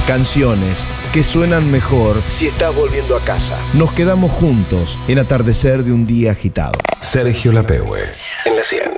Canciones que suenan mejor si estás volviendo a casa. Nos quedamos juntos en atardecer de un día agitado. Sergio Lapehue, en la 100.